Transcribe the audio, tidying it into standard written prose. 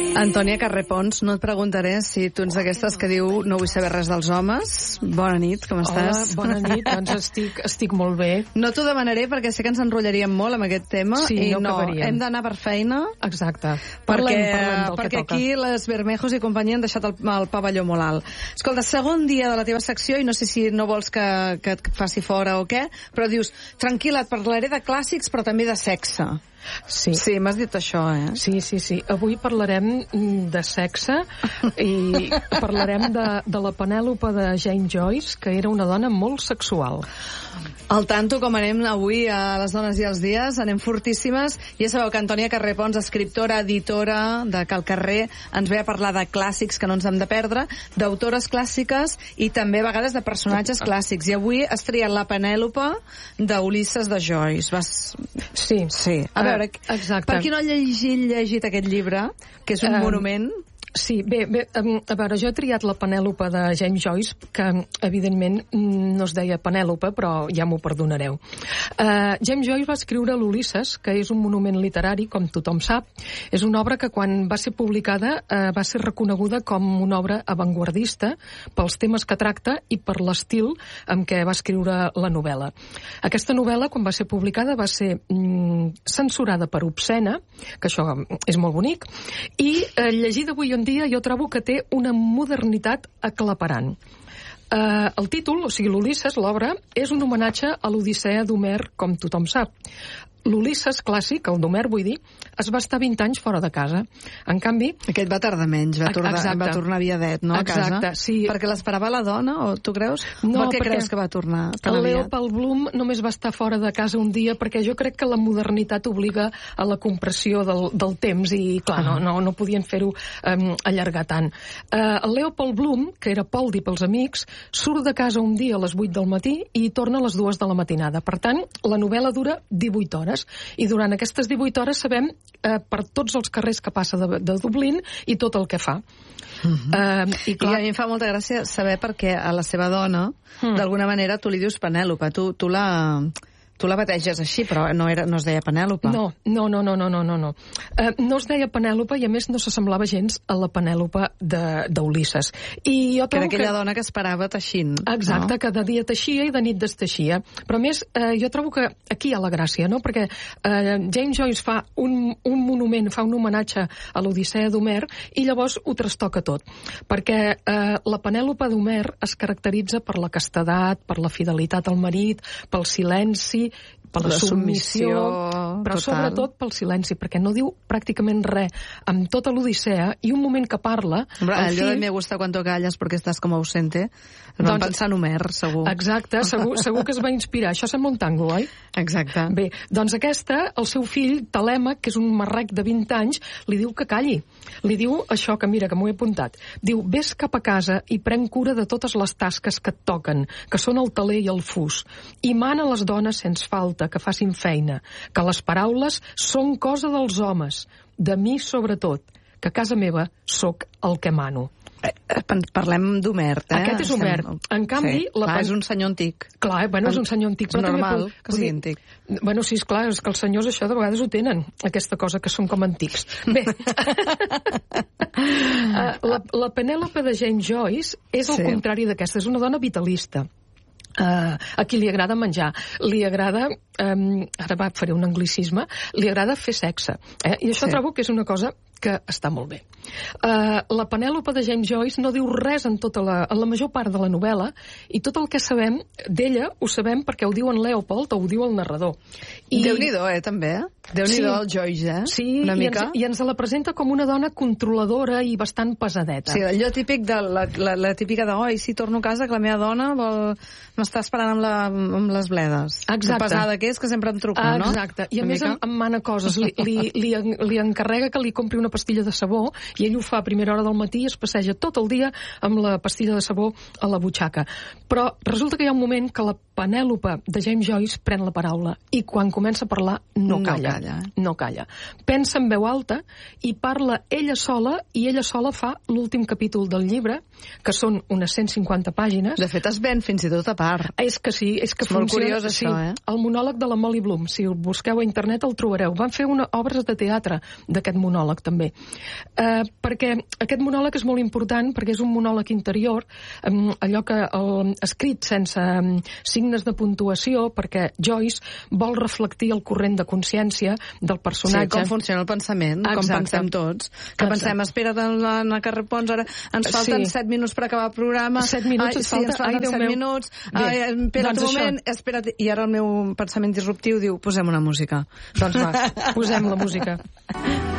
Antònia Carrepons, no et preguntaré si tu ets d'aquestes que diu no vull saber res dels homes. Bona nit, com estàs? Hola, bona nit, doncs estic molt bé. No t'ho demanaré perquè sé que ens enrotllaríem molt amb aquest tema i no, hem d'anar per feina. Exacte. Perquè aquí les Bermejos i companyia han deixat el pavelló molt alt. Escolta, segon dia de la teva secció, i no sé si no vols que et faci fora o què, però dius, tranquil·la, et parlaré de clàssics però també de sexe. Sí, m'has dit això, eh? Sí. Avui parlarem de sexe i parlarem de la Penèlope de James Joyce, que era una dona molt sexual. Al tanto com anem avui a Les dones i els dies, anem fortíssimes. Ja sabeu que Antònia Carrepons, escriptora, editora de Cal Carrer, ens ve a parlar de clàssics que no ens hem de perdre, d'autores clàssiques i també a vegades de personatges clàssics. I avui has triat la Penèlope d'Ulisses de Joyce. Sí. A veure, exacte. Per qui no ha llegit aquest llibre, que és un monument... Sí, bé, a veure, jo he triat la Penèlope de James Joyce, que evidentment no es deia Penèlope, però ja m'ho perdonareu. James Joyce va escriure l'Ulisses, que és un monument literari, com tothom sap. És una obra que quan va ser publicada va ser reconeguda com una obra avantguardista pels temes que tracta i per l'estil amb què va escriure la novel·la. Aquesta novel·la, quan va ser publicada, va ser censurada per obscena, que això és molt bonic, i llegida avui en dia jo trobo que té una modernitat aclaparant. El títol, o sigui, l'Ulisses, l'obra, és un homenatge a l'Odissea d'Homer, com tothom sap. L'Ulisses clàssic, el d'Homer, vull dir, es va estar 20 anys fora de casa. En canvi... Aquest va tardar menys, va tornar viadet, no, a casa? Exacte, sí. Perquè l'esperava la dona, o tu creus? No, per què creus que va tornar tan aviat? El Leopold Bloom només va estar fora de casa un dia perquè jo crec que la modernitat obliga a la compressió del temps i, clar, no podien fer-ho allargar tant. El Leopold Bloom, que era Poldi pels amics, surt de casa un dia a les 8 del matí i torna a les 2 de la matinada. Per tant, la novel·la dura 18 hores. I durant aquestes 18 hores sabem per tots els carrers que passa de Dublín i tot el que fa. I a mi em fa molta gràcia saber perquè a la seva dona, d'alguna manera, tu li dius Penèlope. Tu la bateges així, però no es deia Penèlope. No. No es deia Penèlope i, a més, no s'assemblava gens a la Penèlope d'Ulisses. Que era aquella dona que esperava teixint. Exacte, que de dia teixia i de nit desteixia. Però, a més, jo trobo que aquí hi ha la gràcia, no? Perquè James Joyce fa un monument, fa un homenatge a l'Odissea d'Homer i llavors ho trastoca tot. Perquè la Penèlope d'Homer es caracteritza per la castedat, per la fidelitat al marit, pel silenci, per la submissió, però total. Sobretot pel silenci, perquè no diu pràcticament res amb tota l'Odissea i un moment que parla... Allò de me gusta cuando callas porque estás como ausente, vam pensar en Homer, segur. Exacte, segur que es va inspirar. Això sembla un tango, oi? Exacte. Bé, doncs el seu fill, Telèmac, que és un marrec de 20 anys, li diu que calli. Li diu això, que mira, que m'ho he apuntat. Diu, vés cap a casa i pren cura de totes les tasques que et toquen, que són el teler i el fus, i mana a les dones sens falta que facin feina, que les paraules són cosa dels homes, de mi sobretot, que a casa meva sóc el que mano. Parlem d'Homer, Aquest és Homer. En canvi... és un senyor antic. Clar, és un senyor antic. És normal que sigui antic. Bueno, sí, esclar, és que els senyors això de vegades ho tenen, aquesta cosa que són com antics. Bé, la Penèlope de James Joyce és el contrari d'aquesta, és una dona vitalista. A qui li agrada menjar, li agrada, ara faré un anglicisme, li agrada fer sexe. I això trobo que és una cosa que està molt bé. La Penèlope de James Joyce no diu res en la major part de la novel·la i tot el que sabem d'ella ho sabem perquè ho diu en Leopold o ho diu el narrador. Déu-n'hi-do, també. Déu-n'hi-do el Joyce, Sí, una mica. I ens la presenta com una dona controladora i bastant pesadeta. Sí, allò típic la típica de sí, torno a casa que la meva dona m'està esperant amb les bledes. Exacte. Que pesada que és, que sempre em truca, no? Exacte. I a més em mana coses. Li encarrega que li compri una pastilla de sabó i ell ho fa a primera hora del matí i es passeja tot el dia amb la pastilla de sabó a la butxaca. Però resulta que hi ha un moment que la Penèlope de James Joyce pren la paraula i quan comença a parlar no calla. Pensa en veu alta i parla ella sola i ella sola fa l'últim capítol del llibre, que són unes 150 pàgines. De fet, es ven fins i tot a l'art. És que sí, és que molt funciona. curiós, això, El monòleg de la Molly Bloom, si el busqueu a internet el trobareu. Van fer obres de teatre d'aquest monòleg, també. Perquè aquest monòleg és molt important, perquè és un monòleg interior, allò que escrit sense signes de puntuació, perquè Joyce vol reflectir el corrent de consciència del personatge. Sí, com funciona el pensament, com pensem tots. Que pensem, espera't, Anna Carrepons, ara ens falten 7 minuts per acabar el programa. 7 minuts ens falten? Ens falten 7 minuts. Espera't un moment, espera't. I ara el meu pensament disruptiu diu, posem una música. Doncs va, posem la música.